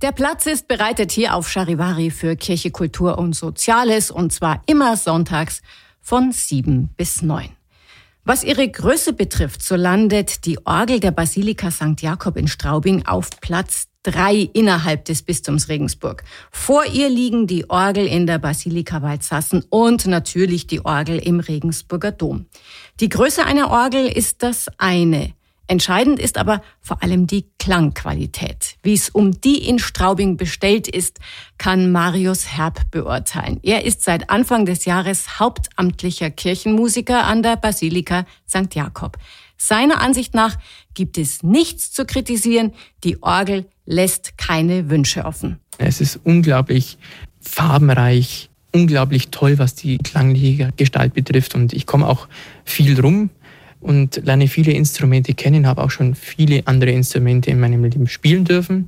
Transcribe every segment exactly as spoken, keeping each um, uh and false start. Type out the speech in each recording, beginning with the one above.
Der Platz ist bereitet hier auf Charivari für Kirche, Kultur und Soziales, und zwar immer sonntags von sieben bis neun. Was ihre Größe betrifft, so landet die Orgel der Basilika Sankt Jakob in Straubing auf Platz drei innerhalb des Bistums Regensburg. Vor ihr liegen die Orgel in der Basilika Waldsassen und natürlich die Orgel im Regensburger Dom. Die Größe einer Orgel ist das eine. Entscheidend ist aber vor allem die Klangqualität. Wie es um die in Straubing bestellt ist, kann Marius Herb beurteilen. Er ist seit Anfang des Jahres hauptamtlicher Kirchenmusiker an der Basilika Sankt Jakob. Seiner Ansicht nach gibt es nichts zu kritisieren. Die Orgel lässt keine Wünsche offen. Es ist unglaublich farbenreich, unglaublich toll, was die klangliche Gestalt betrifft. Und ich komme auch viel rum und lerne viele Instrumente kennen, habe auch schon viele andere Instrumente in meinem Leben spielen dürfen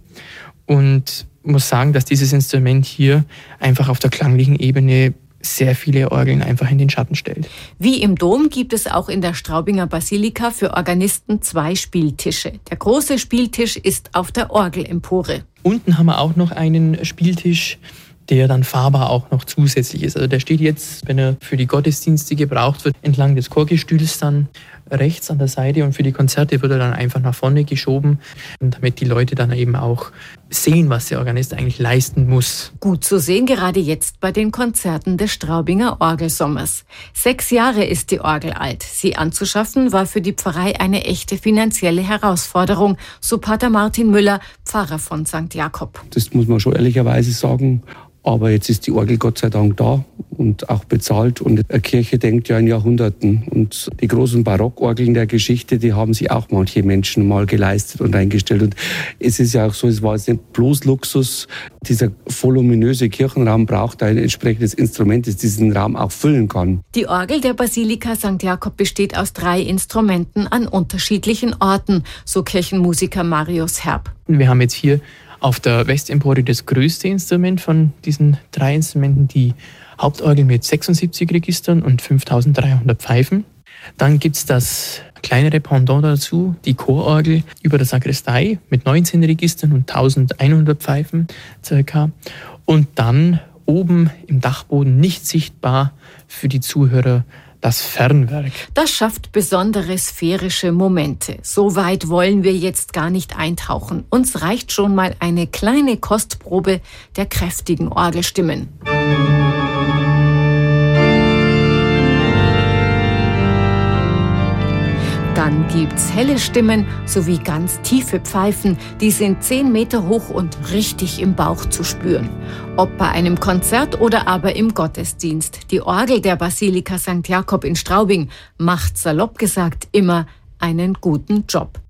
und muss sagen, dass dieses Instrument hier einfach auf der klanglichen Ebene sehr viele Orgeln einfach in den Schatten stellt. Wie im Dom gibt es auch in der Straubinger Basilika für Organisten zwei Spieltische. Der große Spieltisch ist auf der Orgelempore. Unten haben wir auch noch einen Spieltisch, der dann fahrbar auch noch zusätzlich ist. Also der steht jetzt, wenn er für die Gottesdienste gebraucht wird, entlang des Chorgestühls dann rechts an der Seite, und für die Konzerte wird er dann einfach nach vorne geschoben, damit die Leute dann eben auch sehen, was der Organist eigentlich leisten muss. Gut zu sehen gerade jetzt bei den Konzerten des Straubinger Orgelsommers. Sechs Jahre ist die Orgel alt. Sie anzuschaffen war für die Pfarrei eine echte finanzielle Herausforderung, so Pater Martin Müller, Pfarrer von Sankt Jakob. Das muss man schon ehrlicherweise sagen. Aber jetzt ist die Orgel Gott sei Dank da und auch bezahlt. Und eine Kirche denkt ja in Jahrhunderten. Und die großen Barockorgeln der Geschichte, die haben sich auch manche Menschen mal geleistet und eingestellt. Und es ist ja auch so, es war jetzt nicht bloß Luxus. Dieser voluminöse Kirchenraum braucht ein entsprechendes Instrument, das diesen Raum auch füllen kann. Die Orgel der Basilika Sankt Jakob besteht aus drei Instrumenten an unterschiedlichen Orten, so Kirchenmusiker Marius Herb. Wir haben jetzt hier auf der Westempore das größte Instrument von diesen drei Instrumenten, die Hauptorgel mit sechsundsiebzig Registern und fünftausenddreihundert Pfeifen. Dann gibt es das kleinere Pendant dazu, die Chororgel über der Sakristei mit neunzehn Registern und eintausendeinhundert Pfeifen circa. Und dann oben im Dachboden nicht sichtbar für die Zuhörer das Fernwerk. Das schafft besondere sphärische Momente. So weit wollen wir jetzt gar nicht eintauchen. Uns reicht schon mal eine kleine Kostprobe der kräftigen Orgelstimmen. Dann gibt's helle Stimmen sowie ganz tiefe Pfeifen, die sind zehn Meter hoch und richtig im Bauch zu spüren. Ob bei einem Konzert oder aber im Gottesdienst. Die Orgel der Basilika Sankt Jakob in Straubing macht salopp gesagt immer einen guten Job.